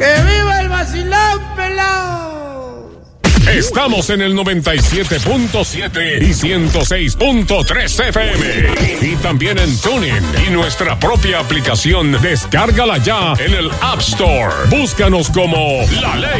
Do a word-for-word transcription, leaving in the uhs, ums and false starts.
¡Que viva el vacilón, pelado! Estamos en el noventa y siete punto siete y ciento seis punto tres F M. Y también en TuneIn y nuestra propia aplicación. Descárgala ya en el App Store. Búscanos como La Ley